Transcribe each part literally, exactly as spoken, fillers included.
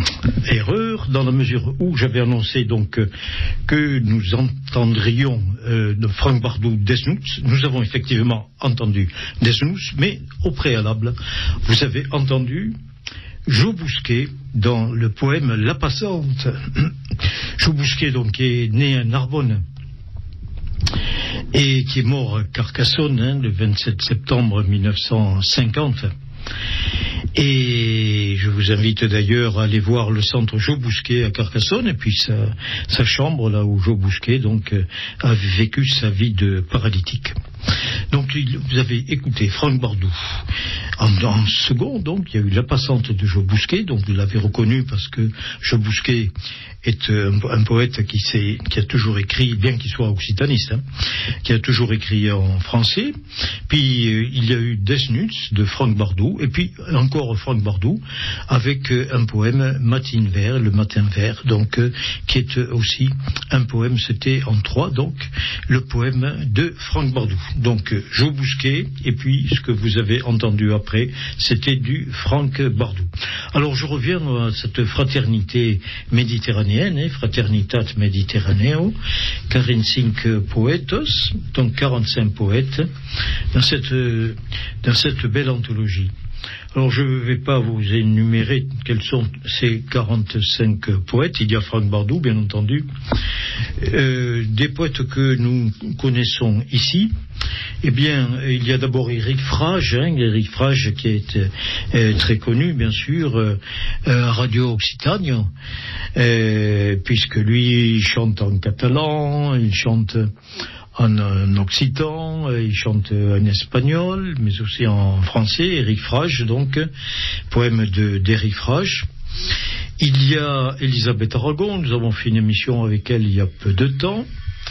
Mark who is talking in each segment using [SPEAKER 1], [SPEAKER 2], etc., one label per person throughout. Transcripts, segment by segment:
[SPEAKER 1] erreur, dans la mesure où j'avais annoncé donc euh, que nous entendrions euh, de Franck Bardou Desnouds. Nous avons effectivement entendu Desnouds, mais au préalable, vous avez entendu Jo Bousquet dans le poème La Passante. Jo Bousquet, donc, qui est né à Narbonne et qui est mort à Carcassonne hein, le vingt-sept septembre mille neuf cent cinquante. Et je vous invite d'ailleurs à aller voir le centre Jo Bousquet à Carcassonne et puis sa, sa chambre là où Jo Bousquet donc a vécu sa vie de paralytique. Donc vous avez écouté Franck Bardou. En, en second, donc, il y a eu La Passante de Jo Bousquet, donc vous l'avez reconnu parce que Jo Bousquet est un, un poète qui, s'est, qui a toujours écrit, bien qu'il soit occitaniste, hein, qui a toujours écrit en français. Puis euh, il y a eu Desnouds de Franck Bardou, et puis encore Franck Bardou avec euh, un poème Matin vert, le matin vert, donc euh, qui est aussi un poème, c'était en trois, donc le poème de Franck Bardou. Donc euh, Jo Bousquet, et puis ce que vous avez entendu après, c'était du Franck Bardou. Alors je reviens à cette fraternité méditerranéenne, hein, Fraternitat Mediterraneo, quarante-cinq poetos, donc quarante-cinq poètes, dans cette, dans cette belle anthologie. Alors je ne vais pas vous énumérer quels sont ces quarante-cinq poètes. Il y a Franck Bardou, bien entendu, euh, des poètes que nous connaissons ici. Eh bien, il y a d'abord Éric Frage, hein, Éric Frage qui est euh, très connu, bien sûr, euh, à Radio Occitanie, euh, puisque lui il chante en catalan, il chante en, en occitan, il chante en espagnol, mais aussi en français. Éric Frage, donc, poème de, d'Éric Frage. Il y a Elisabeth Aragon, nous avons fait une émission avec elle il y a peu de temps.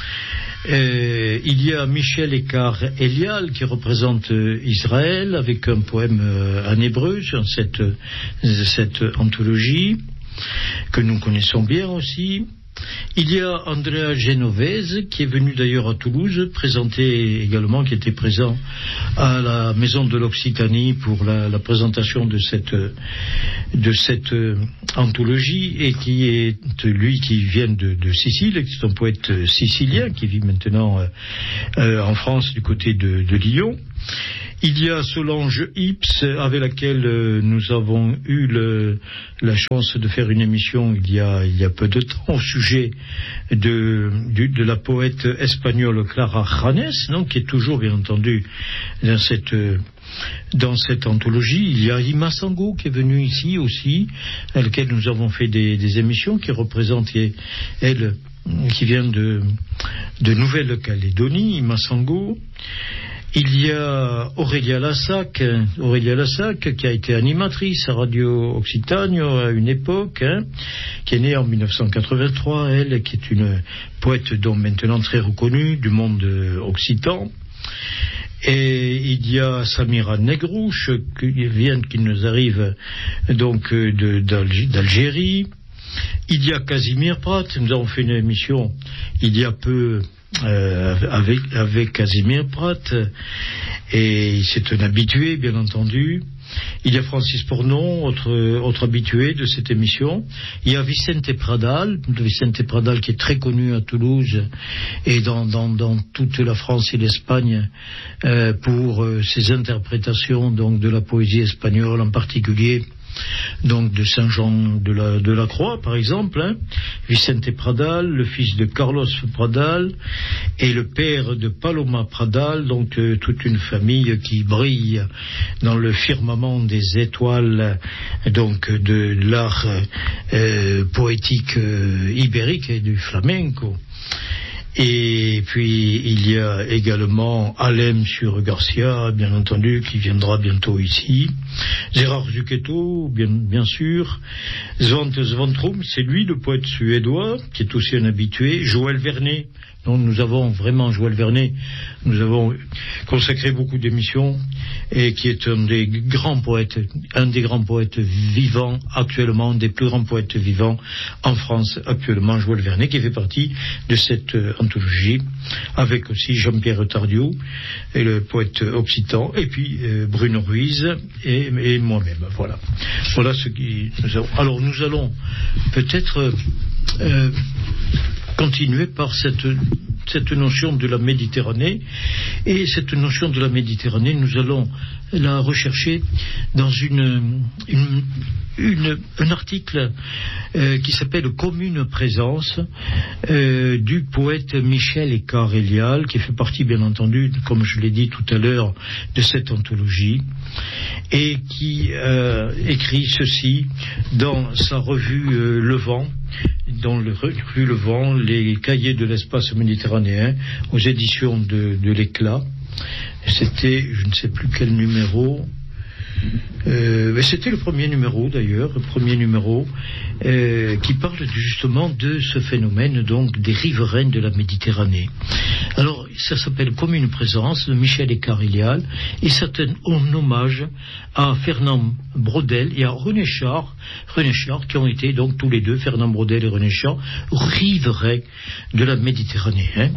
[SPEAKER 1] Euh, il y a Michel Écart Elial qui représente euh, Israël avec un poème euh, en hébreu sur cette, euh, cette anthologie que nous connaissons bien aussi. Il y a Andrea Genovese qui est venu d'ailleurs à Toulouse présenter également, qui était présent à la Maison de l'Occitanie pour la, la présentation de cette, de cette euh, anthologie, et qui est lui qui vient de, de Sicile, qui est un poète sicilien qui vit maintenant euh, euh, en France du côté de, de Lyon. Il y a Solange Ips, avec laquelle euh, nous avons eu le, la chance de faire une émission il y a, il y a peu de temps au sujet de, de, de la poète espagnole Clara Janes, donc, qui est toujours bien entendu dans cette, dans cette anthologie. Il y a Ima Sango qui est venue ici aussi, à laquelle nous avons fait des, des émissions, qui représente elle, qui vient de, de Nouvelle-Calédonie, Ima Sango. Il y a Aurélia Lassac, Aurélia Lassac, qui a été animatrice à Radio Occitanie à une époque, hein, qui est née en mille neuf cent quatre-vingt-trois, elle, qui est une poète dont maintenant très reconnue du monde occitan. Et il y a Samira Negrouche, qui vient, qui nous arrive donc de, d'Algérie. Il y a Casimir Pratt, nous avons fait une émission il y a peu Euh, avec, avec Casimir Pratt, et c'est un habitué bien entendu. Il y a Francis Pornon, autre, autre habitué de cette émission. Il y a Vicente Pradal, Vicente Pradal qui est très connu à Toulouse et dans, dans, dans toute la France et l'Espagne euh, pour euh, ses interprétations donc de la poésie espagnole, en particulier donc de Saint-Jean de la, de la Croix, par exemple, hein. Vicente Pradal, le fils de Carlos Pradal et le père de Paloma Pradal, donc euh, toute une famille qui brille dans le firmament des étoiles donc de l'art euh, poétique euh, ibérique et du flamenco. Et puis il y a également Alem sur Garcia, bien entendu, qui viendra bientôt ici. Gérard Zucchetto, bien, bien sûr. Svante Svantrum, c'est lui, le poète suédois, qui est aussi un habitué. Joël Vernet, dont nous avons vraiment, Joël Vernet, nous avons consacré beaucoup d'émissions, et qui est un des grands poètes, un des grands poètes vivants actuellement, un des plus grands poètes vivants en France actuellement, Joël Vernet, qui fait partie de cette euh, anthologie, avec aussi Jean-Pierre Tardieu, et le poète occitan, et puis euh, Bruno Ruiz, et, et moi-même. Voilà. Voilà ce qui nous avons. Alors nous allons peut-être euh, continuer par cette, cette notion de la Méditerranée. Et cette notion de la Méditerranée, nous allons la rechercher dans une, une, une, un article euh, qui s'appelle Commune Présence euh, du poète Michel Écart-Elial, qui fait partie, bien entendu, comme je l'ai dit tout à l'heure, de cette anthologie, et qui euh, écrit ceci dans sa revue euh, Le Vent, dans le revue Le Vent, les cahiers de l'espace méditerranéen, aux éditions de, de l'Éclat. C'était, je ne sais plus quel numéro, euh, mais c'était le premier numéro d'ailleurs, le premier numéro euh, qui parle justement de ce phénomène, donc des riverains de la Méditerranée. Alors ça s'appelle Commune Présence de Michel Écart-Elial, et c'est un hommage à Fernand Braudel et à René Char, René Char qui ont été donc tous les deux, Fernand Braudel et René Char, riverains de la Méditerranée. Hein.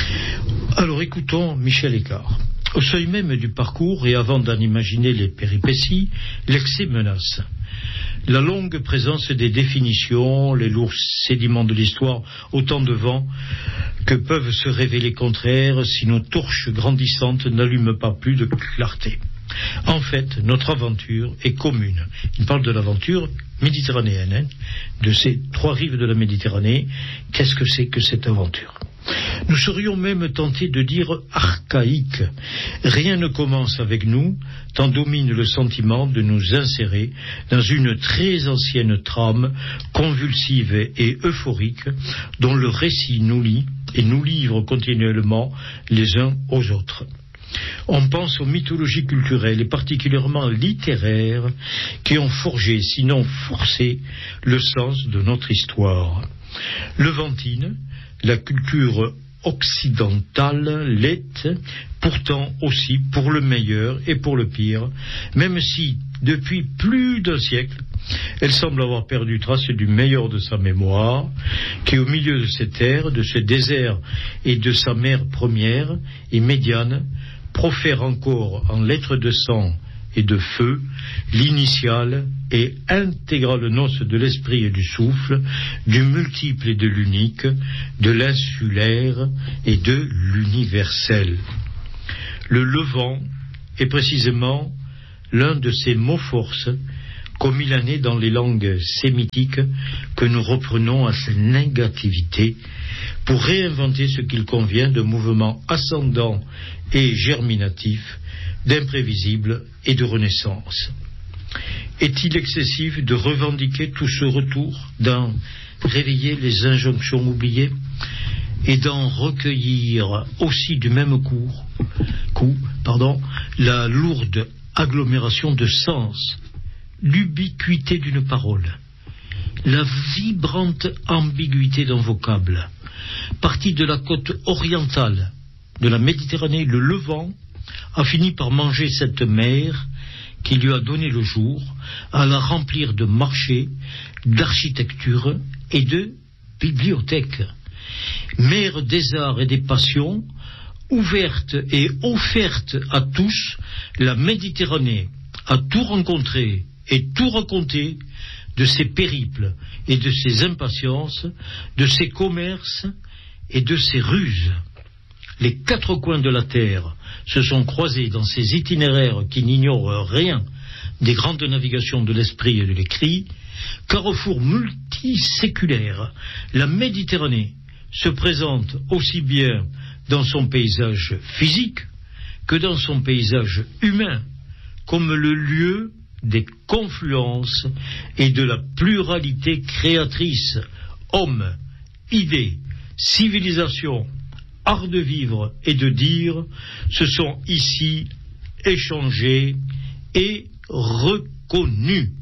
[SPEAKER 1] Alors écoutons Michel Écart. Au seuil même du parcours, et avant d'en imaginer les péripéties, l'excès menace. La longue présence des définitions, les lourds sédiments de l'histoire, autant de vents que peuvent se révéler contraires si nos torches grandissantes n'allument pas plus de clarté. En fait, notre aventure est commune. Il parle de l'aventure méditerranéenne, hein, de ces trois rives de la Méditerranée. Qu'est-ce que c'est que cette aventure ? Nous serions même tentés de dire archaïque. Rien ne commence avec nous, tant domine le sentiment de nous insérer dans une très ancienne trame convulsive et euphorique dont le récit nous lie et nous livre continuellement les uns aux autres. On pense aux mythologies culturelles et particulièrement littéraires qui ont forgé, sinon forcé, le sens de notre histoire. Levantine, la culture occidentale l'est, pourtant aussi pour le meilleur et pour le pire, même si, depuis plus d'un siècle, elle semble avoir perdu trace du meilleur de sa mémoire, qui au milieu de ces terres, de ce désert et de sa mer première et médiane, profère encore en lettres de sang et de feu l'initiale et intégrale noce de l'esprit et du souffle, du multiple et de l'unique, de l'insulaire et de l'universel. Le Levant est précisément l'un de ces mots-forces comme il en est dans les langues sémitiques que nous reprenons à sa négativité pour réinventer ce qu'il convient de mouvements ascendants et germinatifs, d'imprévisible et de renaissance. Est-il excessif de revendiquer tout ce retour, d'en réveiller les injonctions oubliées et d'en recueillir aussi du même coup, coup pardon, la lourde agglomération de sens, l'ubiquité d'une parole, la vibrante ambiguïté d'un vocable? Parti de la côte orientale de la Méditerranée, le Levant a fini par manger cette mer qui lui a donné le jour, à la remplir de marchés, d'architecture et de bibliothèques. Mer des arts et des passions, ouverte et offerte à tous, la Méditerranée a tout rencontré et tout raconté de ses périples et de ses impatiences, de ses commerces et de ses ruses. Les quatre coins de la terre se sont croisés dans ces itinéraires qui n'ignorent rien des grandes navigations de l'esprit et de l'écrit. Carrefour multiséculaire, la Méditerranée se présente aussi bien dans son paysage physique que dans son paysage humain, comme le lieu des confluences et de la pluralité créatrice. Hommes, idées, civilisations, art de vivre et de dire se sont ici échangés et reconnus.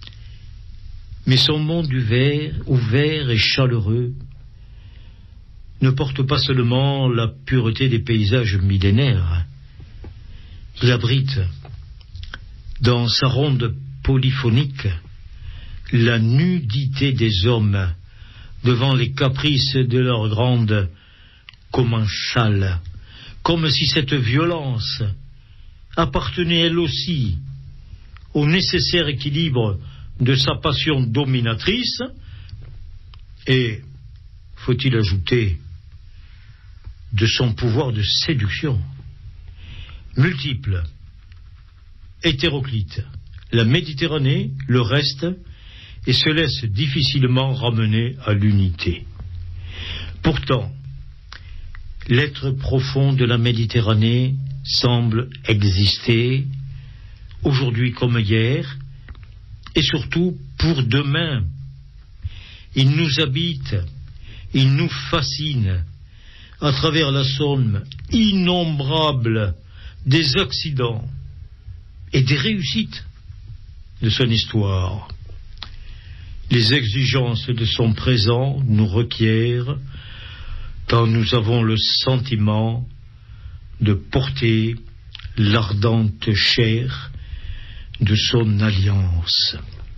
[SPEAKER 1] Mais son monde ouvert, ouvert et chaleureux ne porte pas seulement la pureté des paysages millénaires. Il abrite, dans sa ronde polyphonique, la nudité des hommes devant les caprices de leur grande commensale, comme si cette violence appartenait elle aussi au nécessaire équilibre de sa passion dominatrice et, faut-il ajouter, de son pouvoir de séduction. Multiple, hétéroclite, la Méditerranée le reste et se laisse difficilement ramener à l'unité. Pourtant, l'être profond de la Méditerranée semble exister, aujourd'hui comme hier, et surtout pour demain. Il nous habite, il nous fascine, à travers la somme innombrable des accidents et des réussites de son histoire. Les exigences de son présent nous requièrent, tant nous avons le sentiment de porter l'ardente chair de son alliance.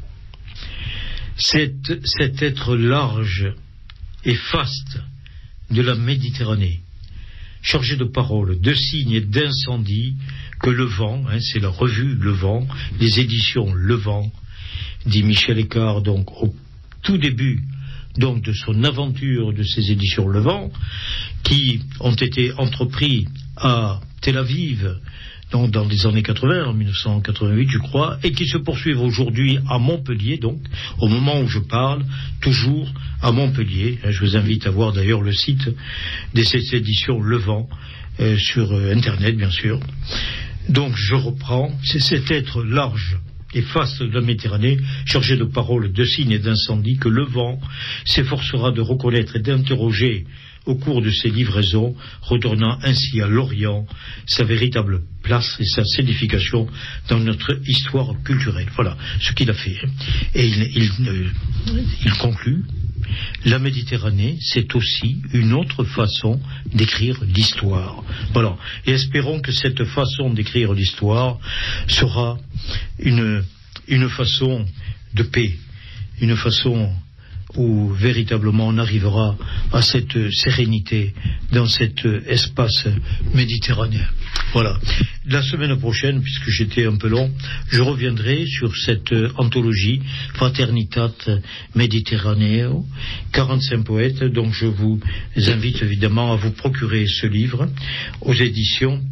[SPEAKER 1] Cet, cet être large et faste de la Méditerranée, chargé de paroles, de signes et d'incendies que le vent, hein, c'est la revue Le Vent, les éditions Le Vent, dit Michel Écart, donc au tout début donc de son aventure de ces éditions Le Vent, qui ont été entrepris à Tel Aviv, donc dans les années quatre-vingts, en dix-neuf cent quatre-vingt-huit je crois, et qui se poursuivent aujourd'hui à Montpellier, donc au moment où je parle, toujours à Montpellier. Je vous invite à voir d'ailleurs le site de ces éditions Le Vent, euh, sur euh, internet bien sûr. Donc je reprends, c'est cet être large et faste de la Méditerranée, chargé de paroles, de signes et d'incendies, que le vent s'efforcera de reconnaître et d'interroger au cours de ses livraisons, retournant ainsi à l'Orient sa véritable place et sa signification dans notre histoire culturelle. Voilà ce qu'il a fait. Et il, il, euh, il conclut: la Méditerranée, c'est aussi une autre façon d'écrire l'histoire. Voilà. Et espérons que cette façon d'écrire l'histoire sera une, une façon de paix, une façon où véritablement on arrivera à cette sérénité dans cet espace méditerranéen. Voilà. La semaine prochaine, puisque j'étais un peu long, je reviendrai sur cette anthologie Fraternitat Mediterraneo, quarante-cinq poètes, donc je vous invite évidemment à vous procurer ce livre aux éditions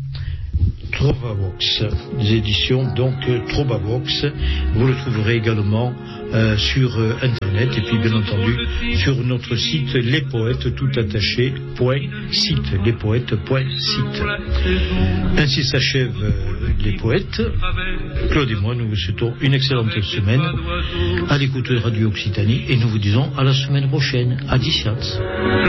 [SPEAKER 1] Trovavox, les éditions donc Trovavox. Vous le trouverez également euh, sur euh, internet et puis bien entendu sur notre site Les Poètes tout attaché point site, lespoètes point site. Ainsi s'achève euh, Les Poètes. Claude et moi nous vous souhaitons une excellente semaine à l'écoute de Radio Occitanie et nous vous disons à la semaine prochaine. À dix-sept.